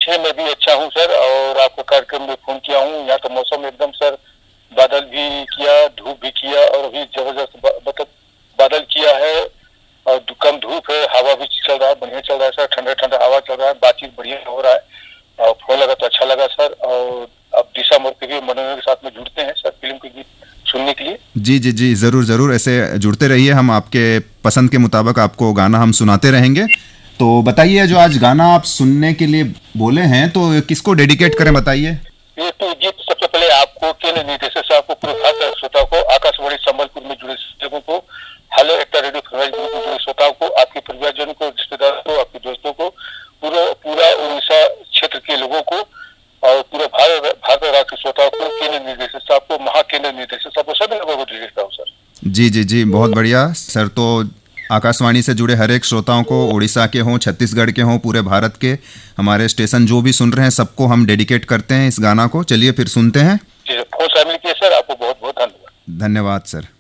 जी मैं भी अच्छा हूँ सर, और आपको कार्यक्रम में फोन किया हूँ। यहाँ का मौसम एकदम सर बादल भी किया, धूप भी किया, और अभी जबरदस्त मतलब बादल किया है और कम धूप है, हवा भी चल रहा है, बढ़िया चल रहा है सर, ठंडा ठंडा हवा चल रहा है, बातचीत बढ़िया हो रहा है और फोन लगा तो अच्छा लगा सर। और अब दिशा मोड़ के भी मनोरंजन के साथ में जुड़ते हैं सर फिल्म के गीत सुनने के लिए। जी जी जी, ज़रूर ज़रूर ऐसे जुड़ते रहिए, हम आपके पसंद के मुताबिक आपको गाना हम सुनाते रहेंगे। तो बताइए, जो आज गाना आप सुनने के लिए बोले हैं तो किसको डेडिकेट करें, बताइए। ये तो गीत सबसे पहले आपको, केंद्र निदेशक साहब को, पूरे भारत श्रोताओं को, आकाशवाणी संबलपुर में जुड़े लोगों को, हेलो एक्टर रेडियो फरवरी में जुड़े श्रोताओं को, आपके परिवारजनों को, रिश्तेदारों को, आपके दोस्तों को, पूरा उड़ीसा क्षेत्र के लोगों को और पूरे भारत राज्य के श्रोताओं को, केंद्र निदेशक साहब को, महाकेंद्र निदेशक साहब को, सभी लोगों को भेजता हूँ सर। जी जी जी, बहुत बढ़िया सर। तो आकाशवाणी से जुड़े हर एक श्रोताओं को, उड़ीसा के हों, छत्तीसगढ़ के हों, पूरे भारत के हमारे स्टेशन जो भी सुन रहे हैं सबको हम डेडिकेट करते हैं इस गाना को। चलिए फिर सुनते हैं। फोन शामिल किए सर, आपको बहुत बहुत धन्यवाद। धन्यवाद सर।